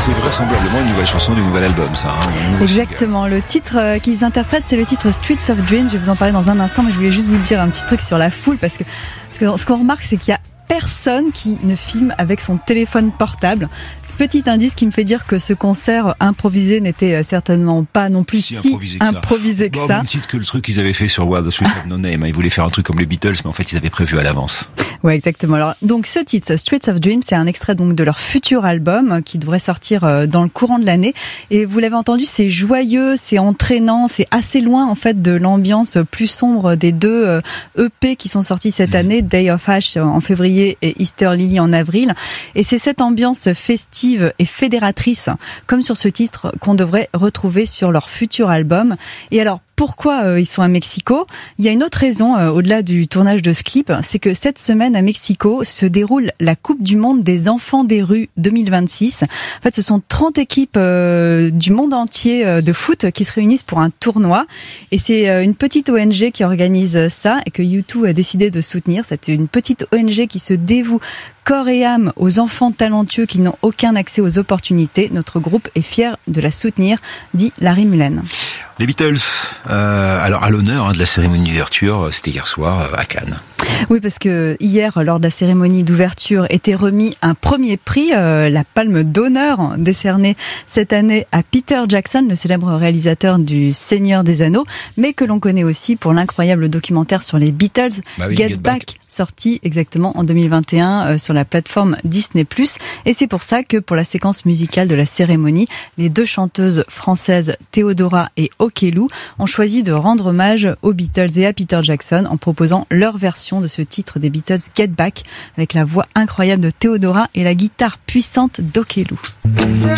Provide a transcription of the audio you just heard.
C'est vraisemblablement une nouvelle chanson du nouvel album, ça. Exactement. Le titre qu'ils interprètent, c'est le titre Streets of Dreams. Je vais vous en parler dans un instant, mais je voulais juste vous dire un petit truc sur la foule, parce que ce qu'on remarque, c'est qu'il y a personne qui ne filme avec son téléphone portable. Petit indice qui me fait dire que ce concert improvisé n'était certainement pas non plus si improvisé que ça. Même titre que le truc qu'ils avaient fait sur Where the Streets Have No Name. Ils voulaient faire un truc comme les Beatles, mais en fait ils avaient prévu à l'avance. Ouais, exactement. Alors, donc ce titre, Streets of Dreams, c'est un extrait donc de leur futur album qui devrait sortir dans le courant de l'année. Et vous l'avez entendu, c'est joyeux, c'est entraînant, c'est assez loin en fait de l'ambiance plus sombre des deux EP qui sont sortis cette année, Day of Ash en février et Easter Lily en avril. Et c'est cette ambiance festive et fédératrice, comme sur ce titre, qu'on devrait retrouver sur leur futur album. Et alors, pourquoi ils sont à Mexico? Il y a une autre raison au-delà du tournage de ce clip, c'est que cette semaine à Mexico se déroule la Coupe du Monde des enfants des rues 2026. En fait, ce sont 30 équipes du monde entier de foot qui se réunissent pour un tournoi. Et c'est une petite ONG qui organise ça et que U2 a décidé de soutenir. C'est une petite ONG qui se dévoue corps et âme aux enfants talentueux qui n'ont aucun accès aux opportunités. Notre groupe est fier de la soutenir, dit Larry Mullen. Les Beatles, alors à l'honneur de la cérémonie d'ouverture, c'était hier soir à Cannes. Oui, parce que hier, lors de la cérémonie d'ouverture, était remis un premier prix, la Palme d'honneur, décernée cette année à Peter Jackson, le célèbre réalisateur du Seigneur des Anneaux, mais que l'on connaît aussi pour l'incroyable documentaire sur les Beatles, Get Back, sorti exactement en 2021 sur la plateforme Disney+. Et c'est pour ça que pour la séquence musicale de la cérémonie, les deux chanteuses françaises Théodora et Okello ont choisi de rendre hommage aux Beatles et à Peter Jackson en proposant leur version de ce titre des Beatles, Get Back, avec la voix incroyable de Théodora et la guitare puissante d'Okello.